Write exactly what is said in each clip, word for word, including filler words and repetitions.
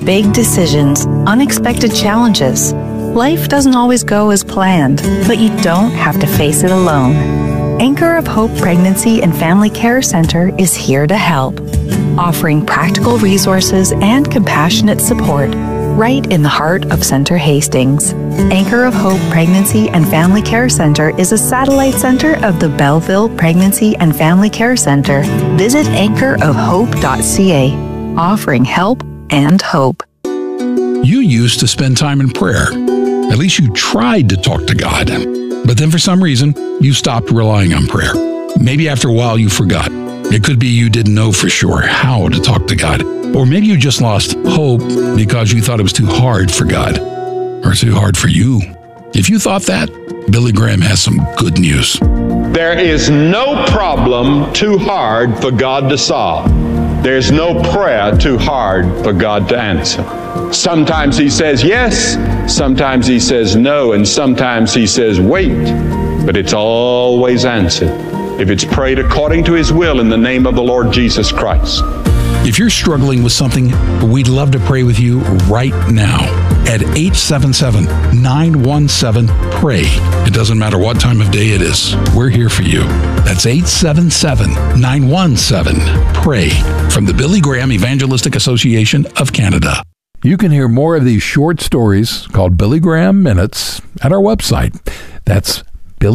big decisions, unexpected challenges. Life doesn't always go as planned, but you don't have to face it alone. Anchor of Hope Pregnancy and Family Care Center is here to help, offering practical resources and compassionate support right in the heart of Center Hastings. Anchor of Hope Pregnancy and Family Care Center is a satellite center of the Belleville Pregnancy and Family Care Center. Visit anchor of hope dot c a, offering help and hope. You used to spend time in prayer. At least you tried to talk to God. But then for some reason, you stopped relying on prayer. Maybe after a while you forgot. It could be you didn't know for sure how to talk to God. Or maybe you just lost hope because you thought it was too hard for God. Or too hard for you. If you thought that, Billy Graham has some good news. There is no problem too hard for God to solve. There's no prayer too hard for God to answer. Sometimes he says yes, sometimes he says no, and sometimes he says wait, but it's always answered if it's prayed according to his will in the name of the Lord Jesus Christ. If you're struggling with something, we'd love to pray with you right now at eight seven seven, nine one seven, P R A Y. It doesn't matter what time of day it is. We're here for you. That's eight seven seven, nine one seven, P R A Y from the Billy Graham Evangelistic Association of Canada. You can hear more of these short stories called Billy Graham Minutes at our website. That's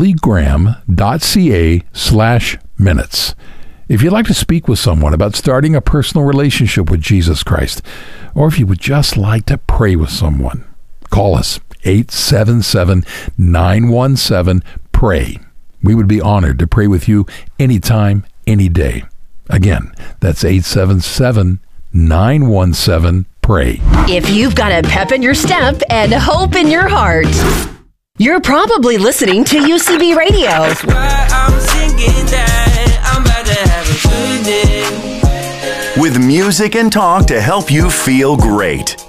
billygraham.ca slash minutes. If you'd like to speak with someone about starting a personal relationship with Jesus Christ, or if you would just like to pray with someone, call us eight seven seven, nine one seven, P R A Y. We would be honored to pray with you anytime, any day. Again, that's eight seven seven, nine one seven, P R A Y. If you've got a pep in your step and hope in your heart, you're probably listening to U C B Radio. That's why I'm singing that I'm about to have a good day. With music and talk to help you feel great.